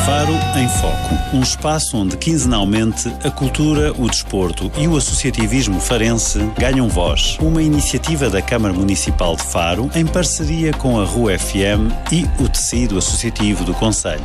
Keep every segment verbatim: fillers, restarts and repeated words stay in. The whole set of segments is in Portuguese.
Faro em Foco, um espaço onde quinzenalmente a cultura, o desporto e o associativismo farense ganham voz. Uma iniciativa da Câmara Municipal de Faro em parceria com a R U F M e o tecido associativo do concelho.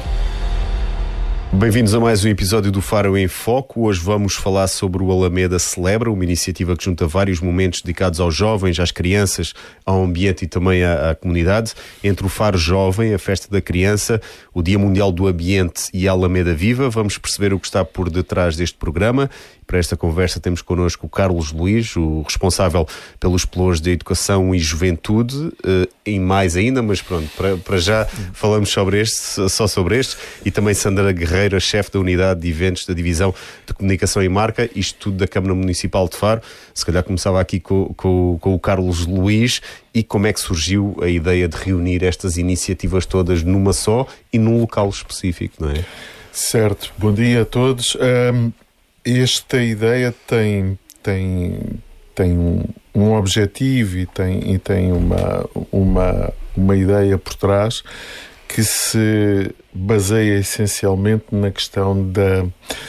Bem-vindos a mais um episódio do Faro em Foco. Hoje vamos falar sobre o Alameda Celebra, uma iniciativa que junta vários momentos dedicados aos jovens, às crianças, ao ambiente e também à, à comunidade. Entre o Faro Jovem, a Festa da Criança, o Dia Mundial do Ambiente e a Alameda Viva, vamos perceber o que está por detrás deste programa. Para esta conversa temos connosco o Carlos Luís, o responsável pelos pelouros de Educação e Juventude, e mais ainda, mas pronto, para, para já falamos sobre este, só sobre este, e também Sandra Guerreiro, a chefe da Unidade de Eventos da Divisão de Comunicação e Marca, isto tudo da Câmara Municipal de Faro. Se calhar começava aqui com, com, com o Carlos Luís, e como é que surgiu a ideia de reunir estas iniciativas todas numa só e num local específico, não é? Certo, bom dia a todos. Um... Esta ideia tem, tem, tem um, um objetivo e tem, e tem uma, uma, uma ideia por trás que se baseia essencialmente na questão da,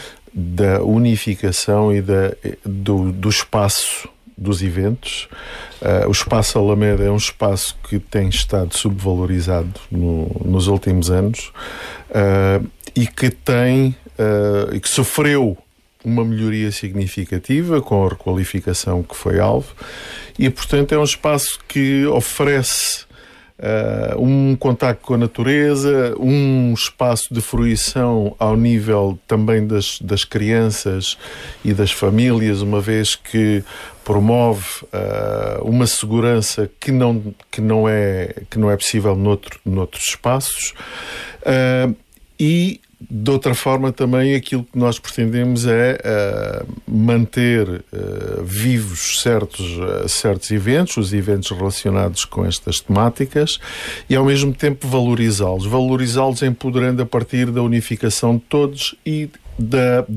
da unificação e da, do, do espaço dos eventos. Uh, o Espaço Alameda é um espaço que tem estado subvalorizado no, nos últimos anos uh, e que tem uh, e que sofreu uma melhoria significativa com a requalificação que foi alvo e, portanto, é um espaço que oferece uh, um contacto com a natureza, um espaço de fruição ao nível também das, das crianças e das famílias, uma vez que promove uh, uma segurança que não, que não é, que não é possível noutro, noutros espaços uh, e de outra forma, também aquilo que nós pretendemos é uh, manter uh, vivos certos, uh, certos eventos, os eventos relacionados com estas temáticas, e ao mesmo tempo valorizá-los. Valorizá-los empoderando a partir da unificação de todos e da